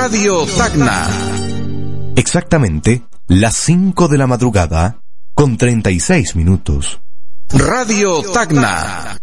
Radio Tacna. Exactamente las 5 de la madrugada con 36 minutos. Radio Tacna.